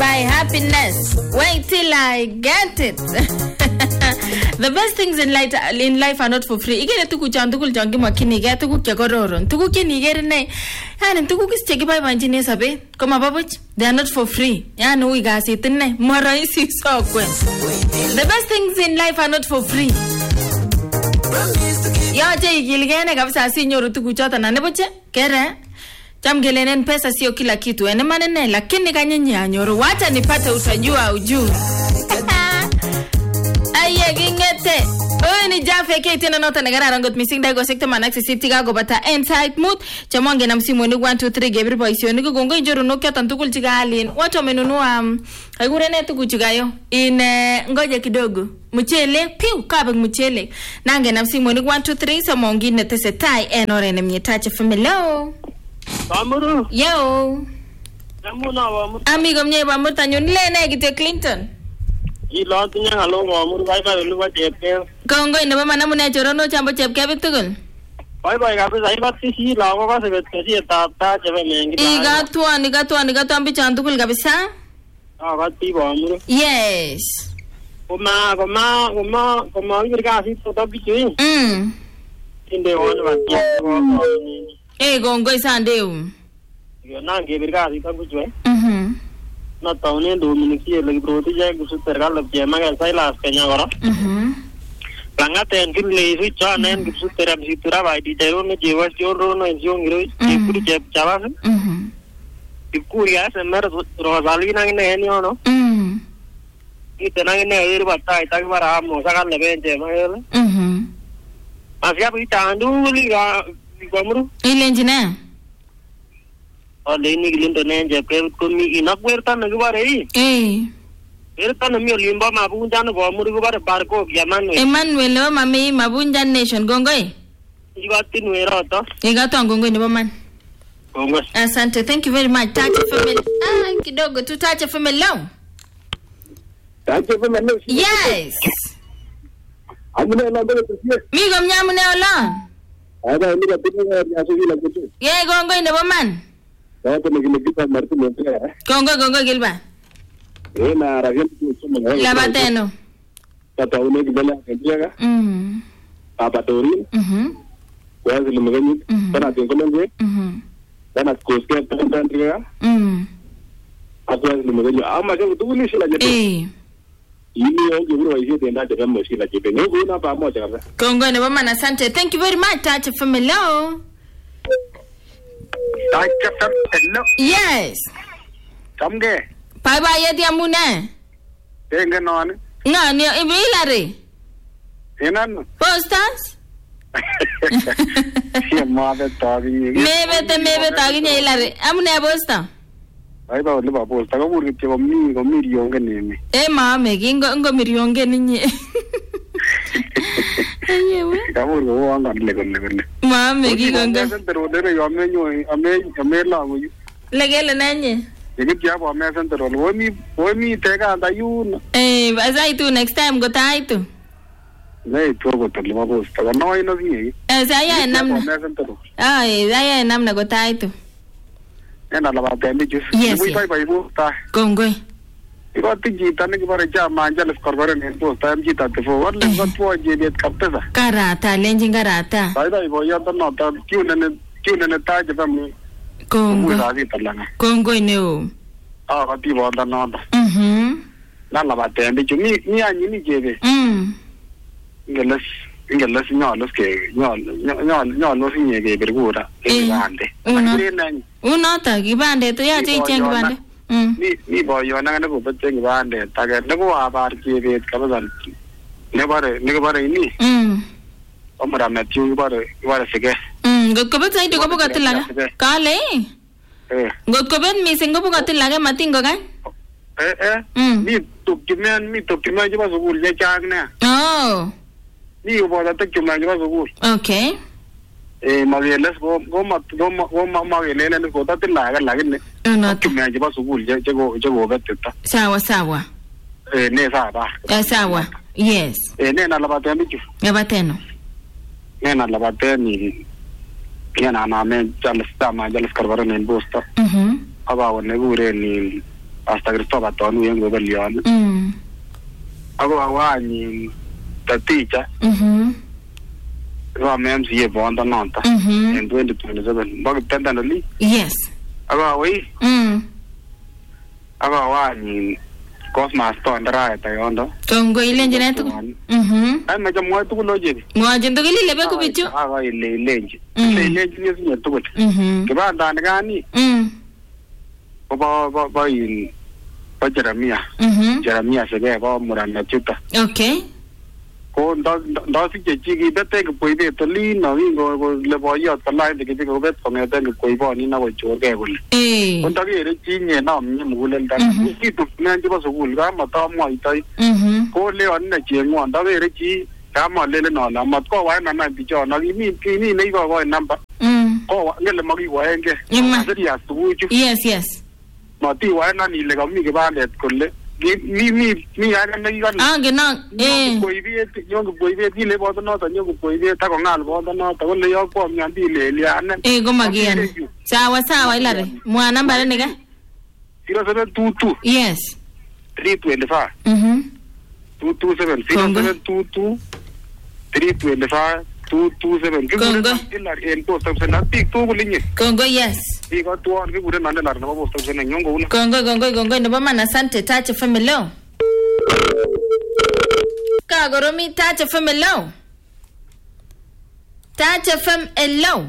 buy happiness. Wait till I get it. The best things in life are not for free. Igere tuku chandukul changi makini ga tuku kekororon. Tuku kini igere ne. Yani tuku kischeki buy banjine sabe. Koma babuch, they are not for free. Yani ui gasi tenne maraisi sokwe. The best things in life are not for free. Yote ikiligene kabisa sinyoru tuku chota na neboche kere. Chamgelenen pesa sio kila kitu. Ene manene lakini kanyenye anyoru. Wacha nipate utajua ujuu. Aye gingete. Oye ni jafe kete na nota negara rangot missing dai go sekte manaxi city ga go bata insight mood. Chamonge na msimu ni 1 2 3 gebri boysio ni gongo injoro no kya tantukul chigalin. Watu wamenunua haigurene tukuchigayo. Ngoja kidogo. Mchele piu kabag mchele. Nange na msimu ni 1 2 3 samongi netese tai enore ne mietache familo. Bamuru. Yo. Namuna Bamuru. Amigo mnye Bamuru tanyonile na gite Clinton. Ilo tinya halo Bamuru bye bye luwa chepke. Kongo ina mama namune chorono chambo chepke bitugul. Bye bye kabisa ibati si la ko ka sebet kasi ta chebe mengi. Igatwa ambichandukul kabisa. Gati Bamuru. Yes. Koma ibirka to bichu. Inde wonu ba. Gongo isandeu. Yo nange ibirka to bichu. Na taune Dominiki lagi proti jay gusuter galap jema ga sailas kenya gora. Langaten kille isu chanen gusuter am situra ba di jayo ne jewa joro no jongiro ikuri jeb chawas. Ikuri ya semer rozali nang ne ni ono. Ite nang ne ir batai tak bara mo sakan leben jema hele. Asia bi tandu li ga Bamuru. Ilenjine. Oleni gilinto nenje pe komi inakwerta nagware erta nami olimba mabunja no Bamuru gubare barko Emmanuel o mami mabunja nation gongoi igati nuera to igato ngongoi ne boman gongoi. Asante, thank you very much. Tache family kidogo tu tache family long. Tache family. Yes. Amune na bele tsie migo mnyamune olon ada ni batini ya sivila kutu ye gongoi ne boman. Kaya nagilagita Martin Montreal. Kongo Gilba. Na ragen tu La bateno. Tata une gibela kendiaga. Abatorin. Kwa zile mgeni. Bana tenkolonge. Bana koske tantriga. Akwa zile mgeni. Ama je tuguli shila jete. Ini yo gibro ise tenda de kama shila jete. Ngo na pa mo chaka. Kongo ne bama na asante. Thank you very much. Touch family. Hello. Yes. Samge. Bye yedi amune. Enga non. Ngani ibilare. Enan. Postas? Si mave tagi. Mebe tagi ne ilare. Amune posta. Ai ba le ba posta ko burke ko mirionge neme. Mame ngo mirionge ninye. Ayewe. Kamu go anga le. Mame ginga. Pero de yo ame la go. Legele nanye. Yegi ya bo me sentro lo mi tega anda yun. Azai tu next time go taitu. Nei to go to le ba posta. No ino ni. Saya enam. Saya enam na go taitu. Ena la ba tembe jus. Muy bye posta. Gongoi. Iba tijita ne kibare jama anjales korgore ne posta am jita te fo warle batwa jedet kaptesa. Karata lenjing karata. Dai bo ya to no ta kiune ta je pam. Kongo. Kongo neo. Kati bo da no. Na la ba tembe ju ni anyi ni jebe. Ingeles nyalos ke nyalo sinye ke bergura bande. Unota gibande to ya che cheng bande. Ni bo yo na ko bete gibande tage ne ko abar jebe ka bazan. Ne bare ni. Omra metiu bare sege. Got ko bet sai to ko bukatil laga. Kale. Got ko bet mi singo bukatil laga matingo kan? Mi tukkimen jiba sugul je chang ne. Oh. Ni bo da tukkimen jiba sugul. Okay. Mageles go magelele ne ko tatil laga ne. Tukkimen jiba sugul je go beteta. Sawa. Ne sawa. Sawa. Yes. Ne na labate mi ju. Labateno. Ne na labate ni. Yana na me jalas korgore ne posta. Aba wone gure ni Pastor Christopher Tonu yang Gobelion. Ako awani the teacher. MCA Bonda Nanta in 2027. Bag tenderly. Yes. Ako away. Ako awani Cosmas to and right Tayondo. Congo Ilengenet. I'm a more to logic. Mojan to Gilly Lebeco with you. How I lay ledge. Lay ledge is to it. Kibanda Nagani. By Jeremiah. Jeremiah said, Murana Chuta. Okay. Go does it jiggy that take a point to lean or Levoy the line to get a bit from a then to Quavon in our Jorgable. Eh. When the genius now, will and we keep to Nanjibas wool, Gamma Tom White. Go Leon Nachi, one, the very G, Gamma Lenon, Matko, and I be John, or you mean Kini, neighbor number. Oh, Nelly Wang. Yes. Mati why not illegal me about that could me I don't know you got young boy live on the north and young boy tagonal on the north only your form and be go again. Sawa Larry. One number nigga 0722 yes 325 227 0722 325 227 Congo yes Congo no bamana sante tache familo Kagoromi tache familo Tache fam hello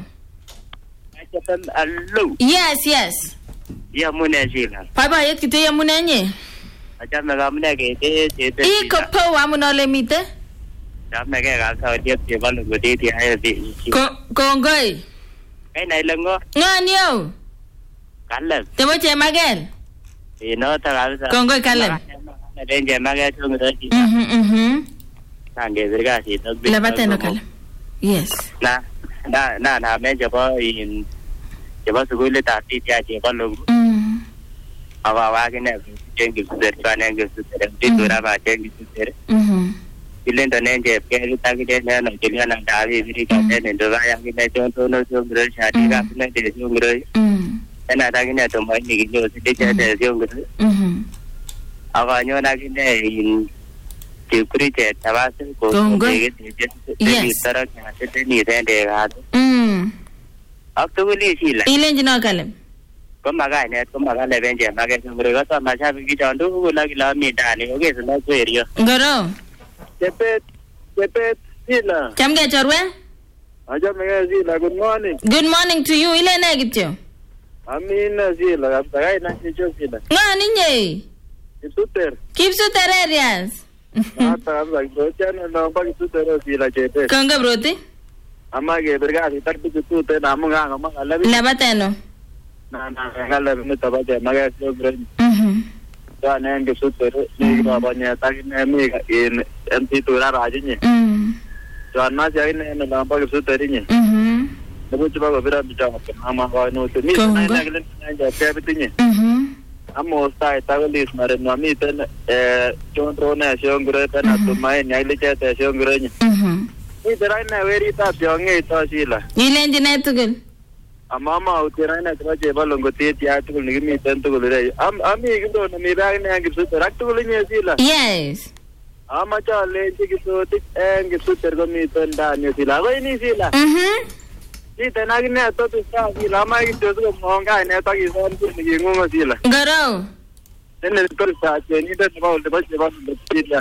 Yes Ya muna jila Papa yet kite ya munenye Ajame gamne ke Iko po amunole mite Ajame ke ga sa dia balu gede dia hai di Congo Cái này lần ngó Nganyo Cảnh lần Te voy a Magel Thì nó ta là Congo Calem Đến giờ Magel cho người ta chỉ Thằng ghê ra thì nó La bateno Calem Yes Na mấy giờ có sự vui lên ta thì chỉ có luôn Và cái này trên cái sự cho nên cái sự đi tôi ra và trên cái sự đi lên tận nên chụp cái ta cái này nó chỉ là làm đá thì cái này tôi ra cái này cho tôi nó xuống rồi xả đi ra cái này để xuống rồi cái này ta cái này tôi mới nghĩ nhiều thì để xuống rồi và như là cái này chịu cái chết ta va sẽ có cái cái तरह cái sẽ đi ra để ra अब तो बोली सी ला Ilen jino Calem có mà cái này bên trên mà cái người có mà sao cái chọn đó cũng là cái là miền Đà này cái gì nó quê đi Goro Jepet Sila. Chamge chorwe Ajame Sila, good morning. Good morning to you ile na gityo Amina Sila, aptagai na chicho Sila. Ngani nye Kisuter. Kipsuter areas Ata amla gochana na ba kisuter Sila Jepet. Congo broti Ama ge bergasi tarbi kisuter na munga ngama alabi. Labateno Na ngala mi tabaje maga sogre. Ya neng kisuter ni baba nya takine mi in MP tura rajinye. Janna jai ne na ba kisuter ni. Nabu coba beberapa bicara sama kawan itu. Ni saya nak nanya siapa itu? Amo saya tahu list mari nami ten contoh na siang guru ten atau main yang lecet siang gurunya. Ni terai na veri tak siangnya itu sila. Ile njina tukul Mama terai na coba coba longgotir tiada tukul ni mi ten tukul lagi. Ami gitu nami rai na yang gitu terak tukul ni sila. Yes Ama cakap lagi gitu gitu terkami ten dah ni sila. Apa ini sila? Ni tenagi ne to tu sa ni lama ki to tu monga ne to ki son tu ni ngunga sila. Garo Ne to sa che ni de ba de ba de sila.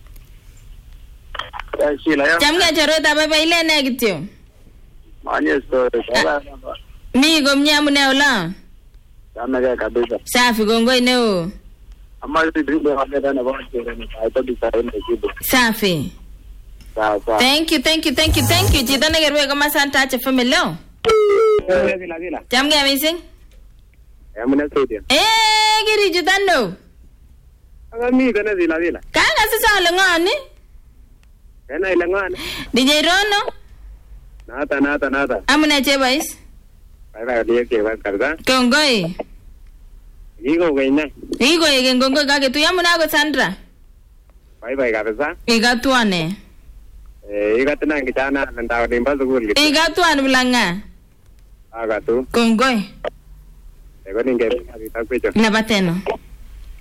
Sila ya. Chamge choro ta baba ile na gityo Manye so sala. Mi gomnya mune ola Sama ga kabisa. Safi gongo ineo Amma ti drible ha ne na ba che ne ai to bisa ne ki. Safi Thank you. Chita na gerwe kama santa cha familo. Sila. Chamge amazing. Amune sodia. Giri jutando. Aga mi kana sila. Kanga sasa lengani? Kana ilangana. DJ Rono. Nata. Amune chebais. Ara dia ke ban karga. Kongoi. Igo gaina. Igo yengongo kage tu yamuna go Sandra. Bye kabisa. Igatuane. Ikatena kichana nanda dimba sukul gitu. Igatuan bulanga. Aga tu. Kongoi. Ego ninge kita pecho. Labateno.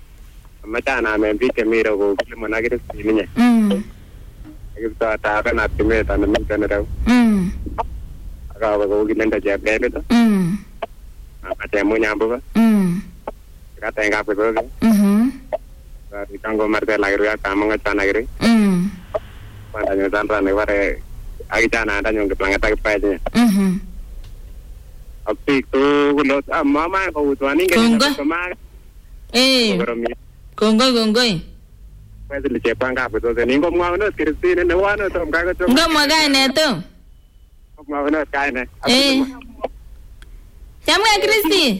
Machana membike miro ko kilimo Kristi ninye. Kipto ta kana timeta na mimi raw. Akawa ko kinenda jabele to. Ate mo nyambo ba. Kata nga po ko. Itango marte lagiro ya tamo nga chana giri. Panda nyo tanra ne ware agitana anda nyo keplangata ke paje. Apik tu kulo mama ko utwani ke koma. Kongoi. Pues le chepan ka po to ningo mo no Kristi ne wano to ka to. Ngoma gane to. Mo no kai ne. Chamga Kristi.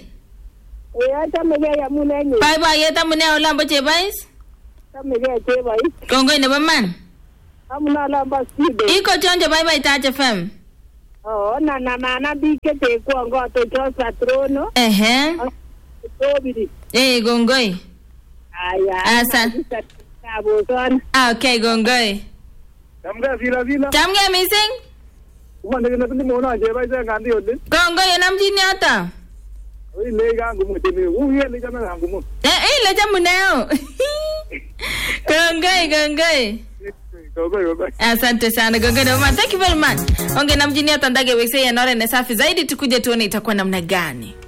Bye bye ya tamune ola bache bais. Kongoi ne baman. Amuna la baside. Iko chonjo bye bye Touch FM. Oh na bike te ko ngo to josa trono. Tobidi. Gongoi. Aya. Asan. Okay, gongoi. Chamga vila. Chamga missing? Wanda ke na mo na je bai sa gandi odin. Gongoi nam jini ata. Oi le ga ngumu te ni u ye le jama ngumu. Le jamu nao. Gongoi. Asante sana Gongoi na thank you very much. Onge namjini ata ndage wekse ya nore na safi zaidi tukuje tuone itakuwa namna gani.